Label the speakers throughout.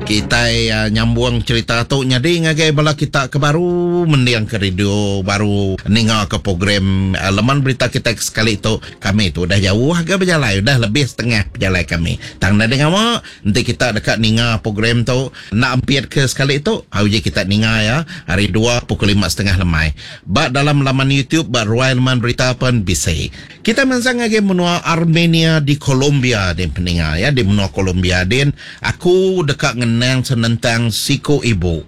Speaker 1: Kita nyambung cerita tu nyadi ngagai bala kita ke baru mendiang ke radio baru ninga ke program laman berita kita sekali tu kami tu dah jauh agak berjalan dah lebih setengah berjalan kami tang dah dengar mak nanti kita dekat ninga program tu nak ampiat ke sekali tu je kita ninga ya hari 2 pukul 5:30 lemai bak dalam laman YouTube bak Royal Man berita pun bisa kita mensang ngagai menua Armenia di Colombia den peninga ya di menua Colombia den aku dekat ngenang senentang siko ibu.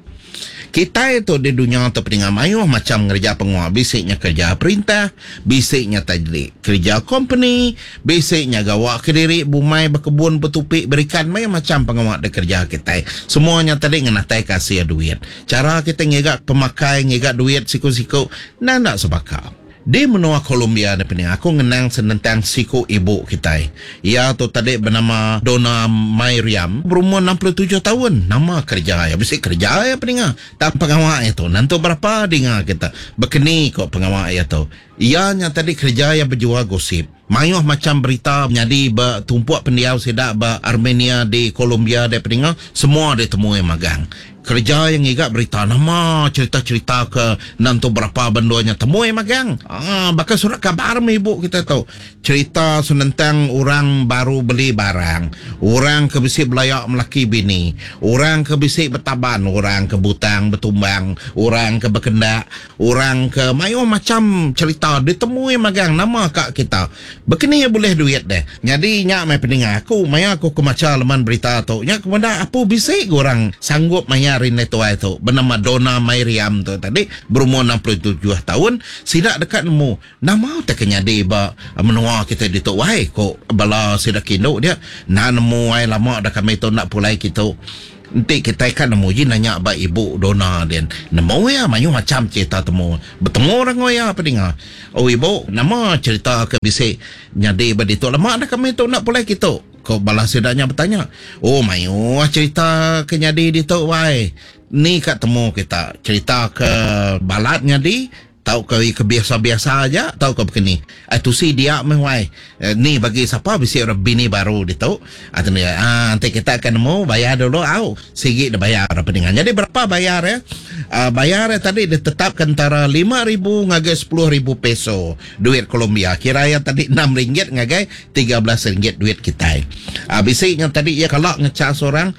Speaker 1: Kita itu di dunia tu peningan mayuh macam kerja penguat. Bisiknya kerja perintah, bisiknya tadi kerja company, bisiknya gawak kediri, bumai, berkebun, bertupik, berikan mayuh macam penguat di kerja kita. Semuanya tadi ngenatai kasih duit. Cara kita ngegak pemakai, ngegak duit siku-siku, nak sebakar. Di menua Colombia ni pening aku ngenang senentang siku ibu kita. Ia tu tadi bernama Dona Miriam berumur 67 tahun. Nama kerja ya mesti kerja ya pening tak pengawal itu. Nanti berapa dengar kita berkeni kok pengawal itu. Ianya tadi kerja ya berjual gosip. Mayuh macam berita menjadi bertumpuak pendiau sedak Armenia di Colombia di pening semua ditemui magang. Kerja yang igak berita nama cerita-cerita ke nanti berapa bendonya temui magang bakal surat kabar ibu kita tahu cerita senentang orang baru beli barang orang kebisik belayak melaki bini orang kebisik bertaban orang ke butang bertumbang orang ke berkendak orang ke mayuh macam cerita ditemui magang nama kak kita begini boleh duit deh jadi nyak mai pening aku aku kemaca leman berita tu nyak kemudian apa bisik orang sanggup mayar itu bernama Dona Miriam tu tadi berumur 67 tahun sidak dekat nemu nama tak kenyadi ba menua kita di tu wahai kok bala sidak kindo dia nak nemu wahai lama dah kami tu nak pulai kita nanti kita kan nemu je nanya ba ibu Dona dia nemu ya mayu macam cerita temu bertemu orang ya apa dengar oh ibu nama cerita ke bisik nyadi ba di tu lama dah kami tu nak pulai kita kau balas sedanya bertanya oh mayu cerita kenyadi di tu wai ni kat temu kita cerita ke balatnya di tahu ke biasa-biasa aja tahu ke begini itu si dia mewai ni bagi siapa bisa orang bini baru dia tahu atau ni nanti kita akan mau bayar dulu sikit dah bayar apa dengan jadi berapa bayar ya bayar tadi ditetapkan antara 5,000 ngagai 10,000 peso duit Colombia kira yang tadi 6 ringgit ngagai 13 ringgit duit kita bisiknya tadi ya kalau ngecas orang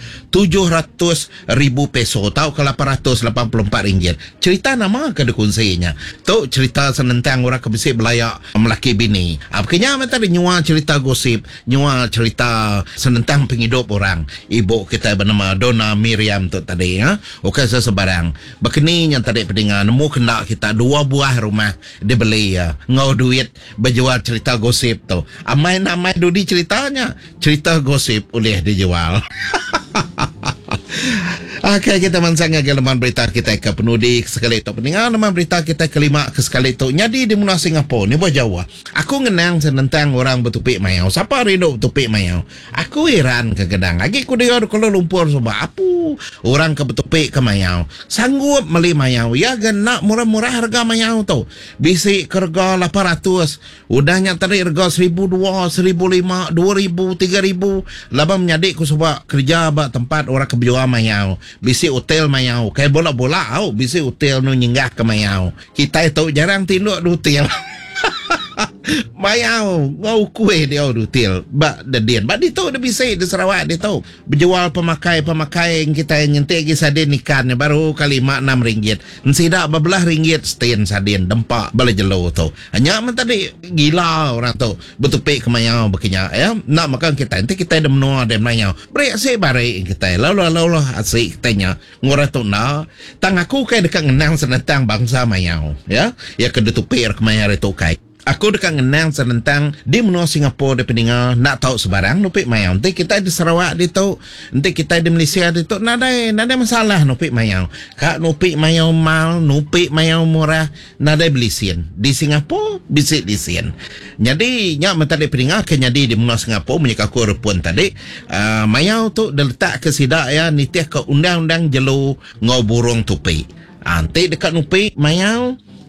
Speaker 1: 700,000 peso tahu ke 884 ringgit cerita nama ke dekunsinya tu cerita senentang orang kebisik belayak melaki bini akhirnya tadi nyua cerita gosip nyua cerita senentang penghidup orang ibu kita bernama Dona Miriam tu tadi okey sebarang begini yang tadi pendengar nemu kena kita 2 buah rumah dibeli ngau duit berjual cerita gosip tu amai dudi ceritanya cerita gosip boleh dijual. Okay, kita mansang galaman berita kita ke penudi sekali tu pendengar laman berita kita kelima ke sekali tu nyadi di menua Singapura ni buat Jawa aku ngenang senentang orang bertupik mayau siapa rindu bertupik mayau aku heran ke gedang lagi aku dia Kuala Lumpur sebab apa orang ke bertupik ke mayau sanggup beli mayau ya genak murah-murah harga mayau tu bisik harga 800 udahnya tadi harga 1,200 1,500 2,000 3,000 laba menyadik ku sebab kerja bak tempat orang keberjuang mayau bisi hotel mayau kayak bola-bola bisi hotel nu nyinggah ke mayau kita itu jarang tinduk di hotel mayau ngau kue dia di hotel bak dedian bak di tu dia bisi di Sarawak dia tu berjual pemakai yang kita nyentik ke sadin ikan baru kali 5-6 ringgit nsidak bebelah ringgit stain sadin dempak bala jelo tu hanya tadi gila orang tu bertupik ke mayau bekinya ya nak makan kita nanti kita ada menua ada mayau beri asyik bari kita lalu asyik kitanya ngora tu na tang aku kayak dekat ngenang senentang bangsa mayau ya kedutupik ke mayau itu kai aku dekat ngenang senentang di menua Singapura di pendengar nak tahu sebarang nupik mayau nanti kita di Sarawak di tahu nanti kita di Malaysia di tahu nada masalah nupik mayau kak nupik mayau mal nupik mayau murah nada belisin di Singapura bisik disin jadi nyak mentadi pendengar ke jadi di menua Singapura menyeka aku repun tadi mayau tu diletak ke sidak ya nitih ke undang-undang jelu ngau burung tupik nanti dekat nupik mayau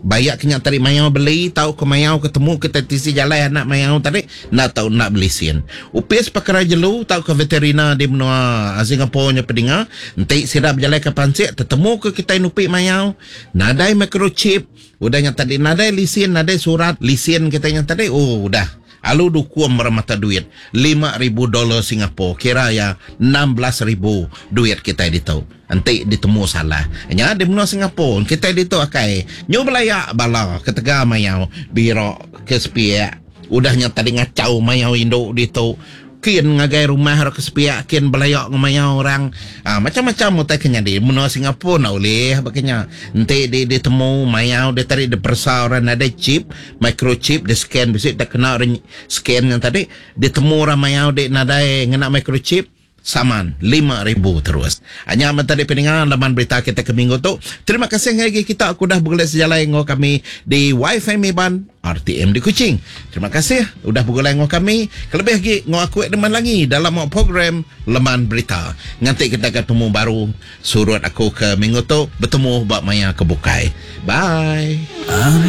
Speaker 1: Bayak kenyak tarik mayau beli, tahu ke mayau ketemu kita tisi jalan anak mayau tarik, nak tahu nak beli sin. Upis pakara jelu, tahu ke veterina di benua Singapura nya pedinga, nanti sirap jalan ke pansik, ketemu ke kita nupi mayau, nadai microchip, udahnya tadi nadai lisin, nadai surat lisin kita yang tadi, oh udah. Alu dukuam mata duit $5,000 Singapura, kira ya 16,000 duit kita dito. Nanti ditemu salah. Nya di benua Singapura kita dito akai nyo belaya bala ketega mayau biro kespiak. Udahnya tadi ngacau mayau Indo dito. Kian ngagai rumah ro kespiak kian belayak ngemayau orang. Macam-macam utai kenya di benua Singapura nak oleh bakanya. Nanti ditemu mayau dia tarik de persa orang ada chip, microchip, dia scan bisik dah kena orang scan yang tadi ditemu orang mayau de nadai ngena microchip saman 5,000 terus. Hanya tadi pendengar laman berita kita ke minggu tu. Terima kasih lagi kita aku dah bergerak sejalan dengan kami di Wi-Fi Meban RTM di Kuching. Terima kasih udah bergerak dengan kami. Kelebih lagi ngau aku deman lagi dalam program laman berita. Nanti kita ketemu baru surut aku ke minggu tu bertemu bak maya kebukai. Bye.